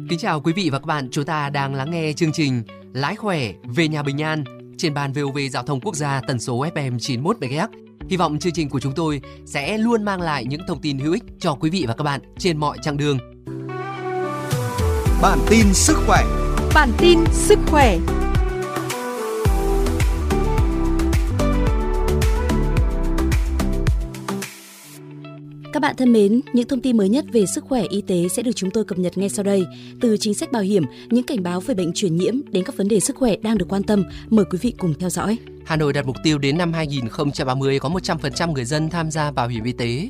Kính chào quý vị và các bạn, chúng ta đang lắng nghe chương trình Lái khỏe về nhà bình an trên ban VOV Giao thông Quốc gia tần số FM 91 MHz. Hy vọng chương trình của chúng tôi sẽ luôn mang lại những thông tin hữu ích cho quý vị và các bạn trên mọi chặng đường. Bản tin sức khỏe. Bản tin sức khỏe. Các bạn thân mến, những thông tin mới nhất về sức khỏe y tế sẽ được chúng tôi cập nhật ngay sau đây. Từ chính sách bảo hiểm, những cảnh báo về bệnh truyền nhiễm đến các vấn đề sức khỏe đang được quan tâm. Mời quý vị cùng theo dõi. Hà Nội đặt mục tiêu đến năm 2030 có 100% người dân tham gia bảo hiểm y tế,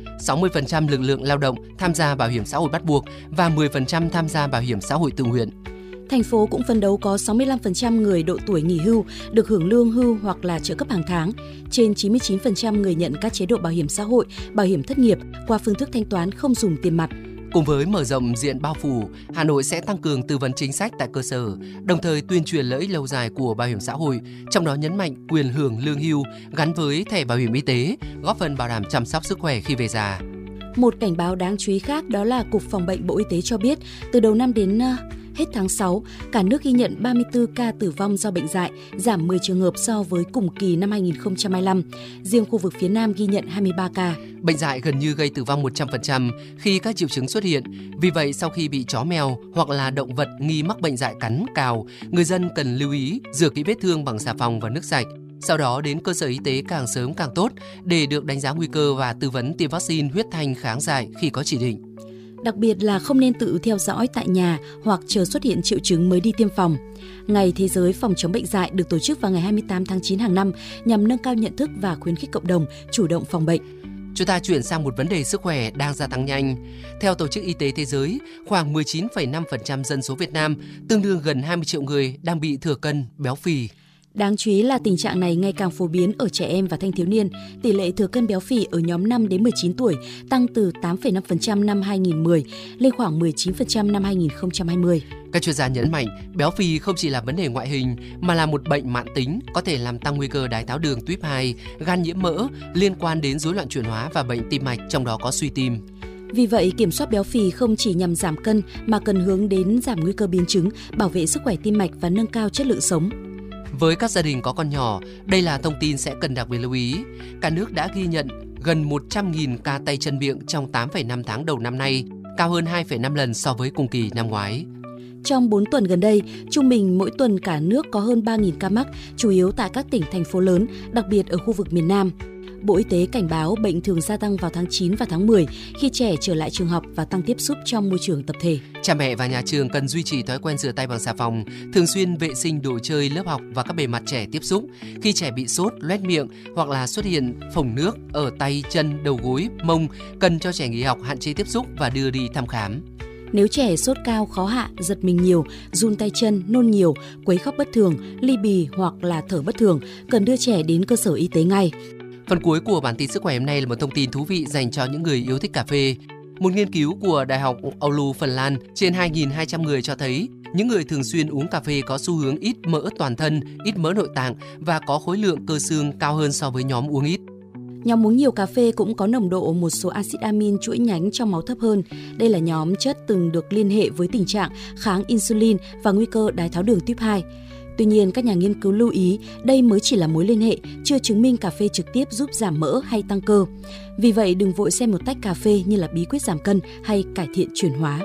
60% lực lượng lao động tham gia bảo hiểm xã hội bắt buộc và 10% tham gia bảo hiểm xã hội tự nguyện. Thành phố cũng phấn đấu có 65% người độ tuổi nghỉ hưu được hưởng lương hưu hoặc là trợ cấp hàng tháng, trên 99% người nhận các chế độ bảo hiểm xã hội, bảo hiểm thất nghiệp qua phương thức thanh toán không dùng tiền mặt. Cùng với mở rộng diện bao phủ, Hà Nội sẽ tăng cường tư vấn chính sách tại cơ sở, đồng thời tuyên truyền lợi ích lâu dài của bảo hiểm xã hội, trong đó nhấn mạnh quyền hưởng lương hưu gắn với thẻ bảo hiểm y tế, góp phần bảo đảm chăm sóc sức khỏe khi về già. Một cảnh báo đáng chú ý khác đó là Cục Phòng bệnh Bộ Y tế cho biết, từ đầu năm đến hết tháng 6, cả nước ghi nhận 34 ca tử vong do bệnh dại, giảm 10 trường hợp so với cùng kỳ năm 2025. Riêng khu vực phía Nam ghi nhận 23 ca. Bệnh dại gần như gây tử vong 100% khi các triệu chứng xuất hiện. Vì vậy, sau khi bị chó mèo hoặc là động vật nghi mắc bệnh dại cắn, cào, người dân cần lưu ý rửa kỹ vết thương bằng xà phòng và nước sạch. Sau đó đến cơ sở y tế càng sớm càng tốt để được đánh giá nguy cơ và tư vấn tiêm vaccine huyết thanh kháng dại khi có chỉ định. Đặc biệt là không nên tự theo dõi tại nhà hoặc chờ xuất hiện triệu chứng mới đi tiêm phòng. Ngày Thế giới phòng chống bệnh dại được tổ chức vào ngày 28 tháng 9 hàng năm nhằm nâng cao nhận thức và khuyến khích cộng đồng chủ động phòng bệnh. Chúng ta chuyển sang một vấn đề sức khỏe đang gia tăng nhanh. Theo Tổ chức Y tế Thế giới, khoảng 19,5% dân số Việt Nam, tương đương gần 20 triệu người đang bị thừa cân, béo phì. Đáng chú ý là tình trạng này ngày càng phổ biến ở trẻ em và thanh thiếu niên. Tỷ lệ thừa cân béo phì ở nhóm 5 đến 19 tuổi tăng từ 8,5% năm 2010 lên khoảng 19% năm 2020. Các chuyên gia nhấn mạnh, béo phì không chỉ là vấn đề ngoại hình mà là một bệnh mãn tính có thể làm tăng nguy cơ đái tháo đường type 2, gan nhiễm mỡ, liên quan đến rối loạn chuyển hóa và bệnh tim mạch, trong đó có suy tim. Vì vậy, kiểm soát béo phì không chỉ nhằm giảm cân mà cần hướng đến giảm nguy cơ biến chứng, bảo vệ sức khỏe tim mạch và nâng cao chất lượng sống. Với các gia đình có con nhỏ, đây là thông tin sẽ cần đặc biệt lưu ý. Cả nước đã ghi nhận gần 100.000 ca tay chân miệng trong 8,5 tháng đầu năm nay, cao hơn 2,5 lần so với cùng kỳ năm ngoái. Trong 4 tuần gần đây, trung bình mỗi tuần cả nước có hơn 3.000 ca mắc, chủ yếu tại các tỉnh, thành phố lớn, đặc biệt ở khu vực miền Nam. Bộ Y tế cảnh báo bệnh thường gia tăng vào tháng 9 và tháng 10 khi trẻ trở lại trường học và tăng tiếp xúc trong môi trường tập thể. Cha mẹ và nhà trường cần duy trì thói quen rửa tay bằng xà phòng, thường xuyên vệ sinh đồ chơi, lớp học và các bề mặt trẻ tiếp xúc. Khi trẻ bị sốt, loét miệng hoặc là xuất hiện phồng nước ở tay, chân, đầu gối, mông, cần cho trẻ nghỉ học, hạn chế tiếp xúc và đưa đi thăm khám. Nếu trẻ sốt cao, khó hạ, giật mình nhiều, run tay chân, nôn nhiều, quấy khóc bất thường, ly bì hoặc là thở bất thường, cần đưa trẻ đến cơ sở y tế ngay. Phần cuối của bản tin sức khỏe hôm nay là một thông tin thú vị dành cho những người yêu thích cà phê. Một nghiên cứu của Đại học Oulu, Phần Lan trên 2.200 người cho thấy những người thường xuyên uống cà phê có xu hướng ít mỡ toàn thân, ít mỡ nội tạng và có khối lượng cơ xương cao hơn so với nhóm uống ít. Nhóm uống nhiều cà phê cũng có nồng độ một số axit amin chuỗi nhánh trong máu thấp hơn. Đây là nhóm chất từng được liên hệ với tình trạng kháng insulin và nguy cơ đái tháo đường type 2. Tuy nhiên, các nhà nghiên cứu lưu ý đây mới chỉ là mối liên hệ, chưa chứng minh cà phê trực tiếp giúp giảm mỡ hay tăng cơ. Vì vậy, đừng vội xem một tách cà phê như là bí quyết giảm cân hay cải thiện chuyển hóa.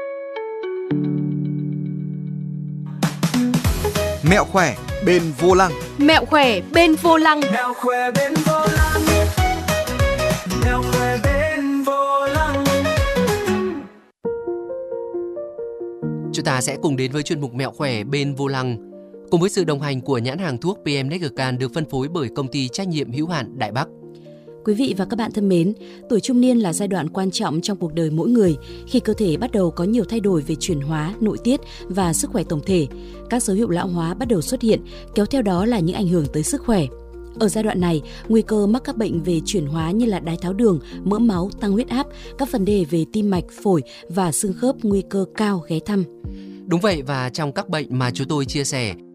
Mẹo khỏe bên vô lăng. Mẹo khỏe bên vô lăng. Mẹo khỏe bên vô lăng. Mẹo khỏe bên vô lăng. Chúng ta sẽ cùng đến với chuyên mục Mẹo khỏe bên vô lăng. Cùng với sự đồng hành của nhãn hàng thuốc PM Necgercan được phân phối bởi công ty trách nhiệm hữu hạn Đại Bắc. Quý vị và các bạn thân mến, tuổi trung niên là giai đoạn quan trọng trong cuộc đời mỗi người khi cơ thể bắt đầu có nhiều thay đổi về chuyển hóa, nội tiết và sức khỏe tổng thể. Các dấu hiệu lão hóa bắt đầu xuất hiện, kéo theo đó là những ảnh hưởng tới sức khỏe. Ở giai đoạn này, nguy cơ mắc các bệnh về chuyển hóa như là đái tháo đường, mỡ máu, tăng huyết áp, các vấn đề về tim mạch, phổi và xương khớp nguy cơ cao ghé thăm. Đúng vậy, và trong các bệnh mà chúng tôi chia sẻ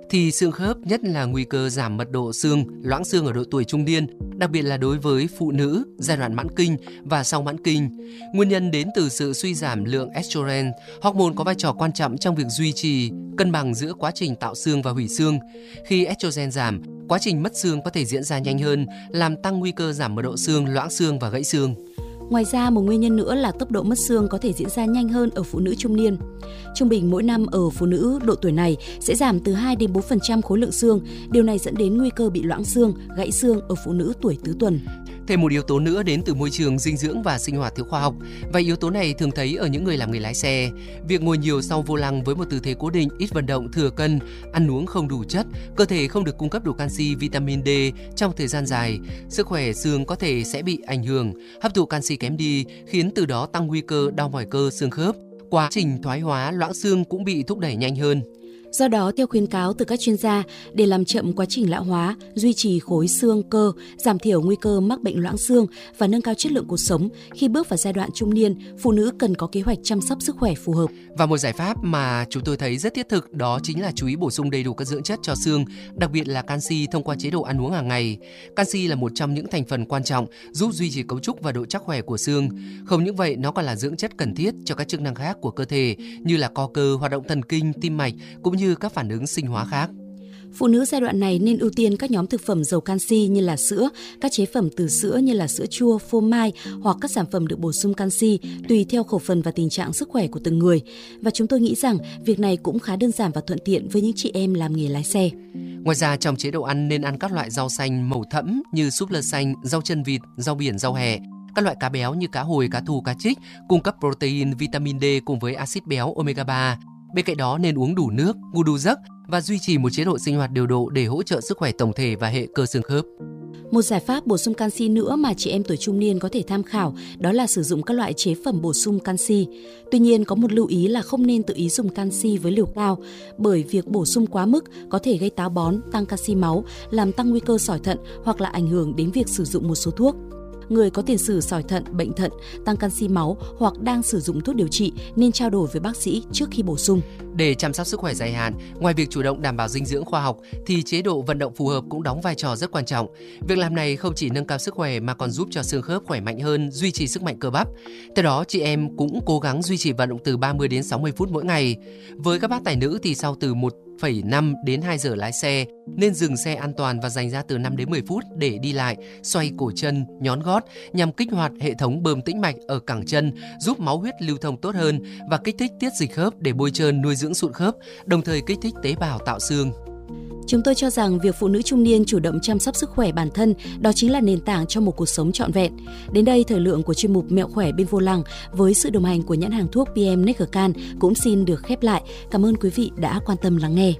thì xương khớp, nhất là nguy cơ giảm mật độ xương, loãng xương ở độ tuổi trung niên, đặc biệt là đối với phụ nữ, giai đoạn mãn kinh và sau mãn kinh. Nguyên nhân đến từ sự suy giảm lượng estrogen, hormone có vai trò quan trọng trong việc duy trì cân bằng giữa quá trình tạo xương và hủy xương. Khi estrogen giảm, quá trình mất xương có thể diễn ra nhanh hơn, làm tăng nguy cơ giảm mật độ xương, loãng xương và gãy xương. Ngoài ra, một nguyên nhân nữa là tốc độ mất xương có thể diễn ra nhanh hơn ở phụ nữ trung niên. Trung bình mỗi năm ở phụ nữ độ tuổi này sẽ giảm từ 2 đến 4% khối lượng xương. Điều này dẫn đến nguy cơ bị loãng xương, gãy xương ở phụ nữ tuổi tứ tuần. Thêm một yếu tố nữa đến từ môi trường, dinh dưỡng và sinh hoạt thiếu khoa học. Và yếu tố này thường thấy ở những người làm nghề lái xe. Việc ngồi nhiều sau vô lăng với một tư thế cố định, ít vận động, thừa cân, ăn uống không đủ chất, cơ thể không được cung cấp đủ canxi, vitamin D trong thời gian dài, sức khỏe xương có thể sẽ bị ảnh hưởng, hấp thụ canxi kém đi, khiến từ đó tăng nguy cơ đau mỏi cơ xương khớp. Quá trình thoái hóa, loãng xương cũng bị thúc đẩy nhanh hơn. Do đó, theo khuyến cáo từ các chuyên gia, để làm chậm quá trình lão hóa, duy trì khối xương cơ, giảm thiểu nguy cơ mắc bệnh loãng xương và nâng cao chất lượng cuộc sống, khi bước vào giai đoạn trung niên, phụ nữ cần có kế hoạch chăm sóc sức khỏe phù hợp. Và một giải pháp mà chúng tôi thấy rất thiết thực đó chính là chú ý bổ sung đầy đủ các dưỡng chất cho xương, đặc biệt là canxi thông qua chế độ ăn uống hàng ngày. Canxi là một trong những thành phần quan trọng giúp duy trì cấu trúc và độ chắc khỏe của xương. Không những vậy, nó còn là dưỡng chất cần thiết cho các chức năng khác của cơ thể như là co cơ, hoạt động thần kinh, tim mạch cũng như các phản ứng sinh hóa khác. Phụ nữ giai đoạn này nên ưu tiên các nhóm thực phẩm giàu canxi như là sữa, các chế phẩm từ sữa như là sữa chua, phô mai hoặc các sản phẩm được bổ sung canxi tùy theo khẩu phần và tình trạng sức khỏe của từng người. Và chúng tôi nghĩ rằng việc này cũng khá đơn giản và thuận tiện với những chị em làm nghề lái xe. Ngoài ra, trong chế độ ăn nên ăn các loại rau xanh màu thẫm như súp lơ xanh, rau chân vịt, rau biển, rau hẹ. Các loại cá béo như cá hồi, cá thù, cá trích cung cấp protein, vitamin D cùng với axit béo omega 3. Bên cạnh đó nên uống đủ nước, ngủ đủ giấc và duy trì một chế độ sinh hoạt điều độ để hỗ trợ sức khỏe tổng thể và hệ cơ xương khớp. Một giải pháp bổ sung canxi nữa mà chị em tuổi trung niên có thể tham khảo đó là sử dụng các loại chế phẩm bổ sung canxi. Tuy nhiên, có một lưu ý là không nên tự ý dùng canxi với liều cao, bởi việc bổ sung quá mức có thể gây táo bón, tăng canxi máu, làm tăng nguy cơ sỏi thận hoặc là ảnh hưởng đến việc sử dụng một số thuốc. Người có tiền sử sỏi thận, bệnh thận, tăng canxi máu hoặc đang sử dụng thuốc điều trị nên trao đổi với bác sĩ trước khi bổ sung. Để chăm sóc sức khỏe dài hạn, ngoài việc chủ động đảm bảo dinh dưỡng khoa học thì chế độ vận động phù hợp cũng đóng vai trò rất quan trọng. Việc làm này không chỉ nâng cao sức khỏe mà còn giúp cho xương khớp khỏe mạnh hơn, duy trì sức mạnh cơ bắp. Theo đó, chị em cũng cố gắng duy trì vận động từ 30 đến 60 phút mỗi ngày. Với các bác tài nữ thì sau từ 1,5 đến 2 giờ lái xe, nên dừng xe an toàn và dành ra từ 5 đến 10 phút để đi lại, xoay cổ chân, nhón gót nhằm kích hoạt hệ thống bơm tĩnh mạch ở cẳng chân, giúp máu huyết lưu thông tốt hơn và kích thích tiết dịch khớp để bôi trơn nuôi dưỡng sụn khớp, đồng thời kích thích tế bào tạo xương. Chúng tôi cho rằng việc phụ nữ trung niên chủ động chăm sóc sức khỏe bản thân đó chính là nền tảng cho một cuộc sống trọn vẹn. Đến đây, thời lượng của chuyên mục Mẹo khỏe bên vô lăng với sự đồng hành của nhãn hàng thuốc PM Neckercan cũng xin được khép lại. Cảm ơn quý vị đã quan tâm lắng nghe.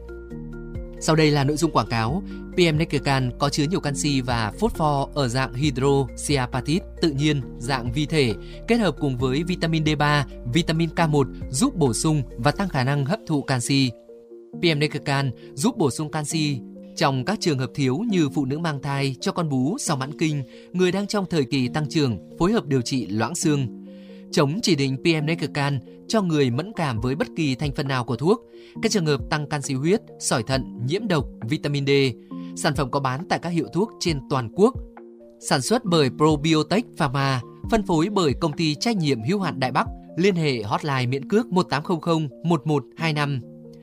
Sau đây là nội dung quảng cáo. PM Neckercan có chứa nhiều canxi và phosphor ở dạng hydroxyapatite tự nhiên, dạng vi thể, kết hợp cùng với vitamin D3, vitamin K1 giúp bổ sung và tăng khả năng hấp thụ canxi. PM Neckercan giúp bổ sung canxi trong các trường hợp thiếu như phụ nữ mang thai, cho con bú sau mãn kinh, người đang trong thời kỳ tăng trưởng, phối hợp điều trị loãng xương. Chống chỉ định PM Neckercan cho người mẫn cảm với bất kỳ thành phần nào của thuốc, các trường hợp tăng canxi huyết, sỏi thận, nhiễm độc, vitamin D. Sản phẩm có bán tại các hiệu thuốc trên toàn quốc. Sản xuất bởi Probiotech Pharma, phân phối bởi công ty trách nhiệm hữu hạn Đại Bắc. Liên hệ hotline miễn cước 1800 1125.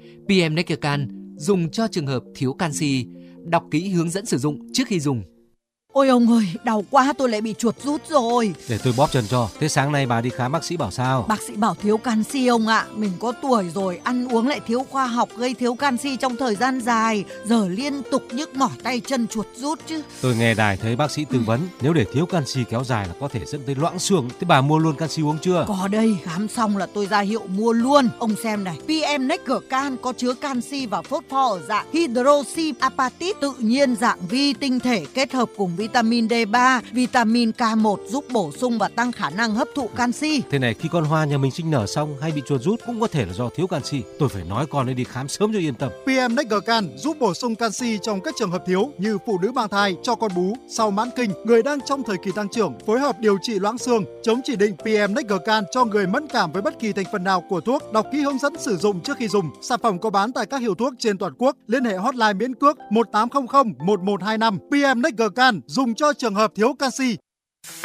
PM Neckercan dùng cho trường hợp thiếu canxi. Đọc kỹ hướng dẫn sử dụng trước khi dùng. Ôi ông ơi, đau quá, tôi lại bị chuột rút rồi. Để tôi bóp chân cho. Thế sáng nay bà đi khám bác sĩ bảo sao? Bác sĩ bảo thiếu canxi ông ạ. Mình có tuổi rồi, ăn uống lại thiếu khoa học, gây thiếu canxi trong thời gian dài. Giờ liên tục nhức mỏi tay chân, chuột rút chứ. Tôi nghe đài thấy bác sĩ tư vấn nếu để thiếu canxi kéo dài là có thể dẫn tới loãng xương. Thế bà mua luôn canxi uống chưa? Có đây, khám xong là tôi ra hiệu mua luôn. Ông xem này, PM Neckercan có chứa canxi và phosphor ở dạng hydroxyapatite tự nhiên, dạng vi tinh thể kết hợp cùng vitamin D3, vitamin K1 giúp bổ sung và tăng khả năng hấp thụ canxi. Thế này, khi con hoa nhà mình sinh nở xong hay bị chuột rút cũng có thể là do thiếu canxi. Tôi phải nói con ấy đi khám sớm cho yên tâm. PM Necgarcan giúp bổ sung canxi trong các trường hợp thiếu như phụ nữ mang thai, cho con bú, sau mãn kinh, người đang trong thời kỳ tăng trưởng, phối hợp điều trị loãng xương. Chống chỉ định PM Necgarcan cho người mẫn cảm với bất kỳ thành phần nào của thuốc. Đọc kỹ hướng dẫn sử dụng trước khi dùng. Sản phẩm có bán tại các hiệu thuốc trên toàn quốc. Liên hệ hotline miễn cước 1800 1125. PM Necgarcan dùng cho trường hợp thiếu canxi.